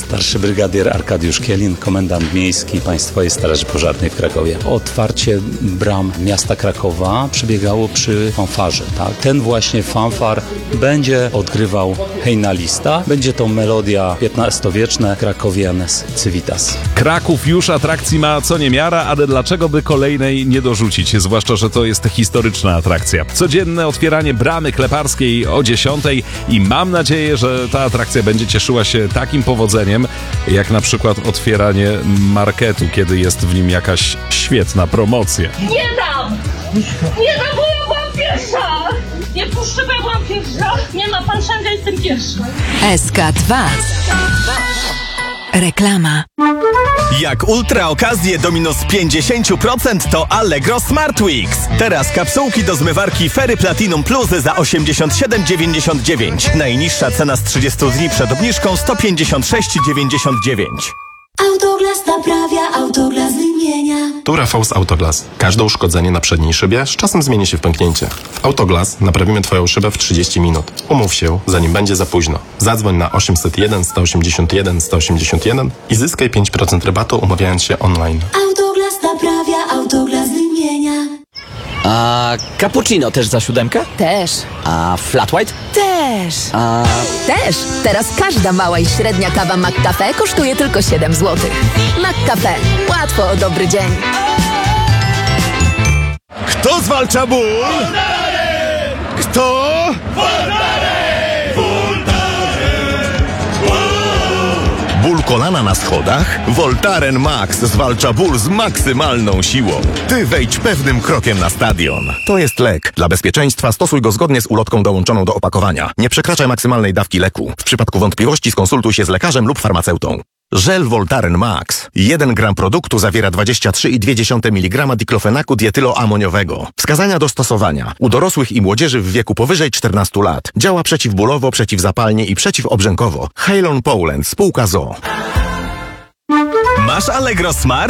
Starszy brygadier Arkadiusz Kielin, komendant miejski Państwowej Straży Pożarnej w Krakowie. Otwarcie bram miasta Krakowa przebiegało przy fanfarze. Tak? Ten właśnie fanfar będzie odgrywał hejnalista. Będzie to melodia XV-wieczna Krakowianes Civitas. Kraków już atrakcji ma co niemiara, ale dlaczego by kolejnej nie dorzucić? Zwłaszcza, że to jest historyczna atrakcja. Codzienne otwieranie bramy kleparskiej o 10:00 i mam nadzieję, że ta atrakcja będzie cieszyła się takim powodzeniem, jak na przykład otwieranie marketu, kiedy jest w nim jakaś świetna promocja. Nie dam, bo ja byłam pierwsza! Nie puszczę, bo ja byłam pierwsza! Nie ma pan wszędzie, jestem pierwsza! SK2. Reklama. Jak ultra okazje do minus 50% to Allegro Smart Weeks. Teraz kapsułki do zmywarki Fairy Platinum Plus za 87,99. Najniższa cena z 30 dni przed obniżką 156,99. Autoglas naprawia, Autoglas wymienia. Tu Rafał z Autoglas. Każde uszkodzenie na przedniej szybie z czasem zmieni się w pęknięcie. W Autoglas naprawimy Twoją szybę w 30 minut. Umów się, zanim będzie za późno. Zadzwoń na 801 181 181 i zyskaj 5% rabatu, umawiając się online. Autoglas naprawia, Autoglas wymienia. A cappuccino też za 7? Też. A flat white? Też. Też. Teraz każda mała i średnia kawa McCafe kosztuje tylko 7 zł. McCafe. Łatwo o dobry dzień. Kto zwalcza ból? Kto? Ból kolana na schodach? Voltaren Max zwalcza ból z maksymalną siłą. Ty wejdź pewnym krokiem na stadion. To jest lek. Dla bezpieczeństwa stosuj go zgodnie z ulotką dołączoną do opakowania. Nie przekraczaj maksymalnej dawki leku. W przypadku wątpliwości skonsultuj się z lekarzem lub farmaceutą. Żel Voltaren Max. 1 gram produktu zawiera 23,2 mg diklofenaku dietyloamoniowego. Wskazania do stosowania. U dorosłych i młodzieży w wieku powyżej 14 lat. Działa przeciwbólowo, przeciwzapalnie i przeciwobrzękowo. Halon Poland, spółka ZOO. Masz Allegro Smart?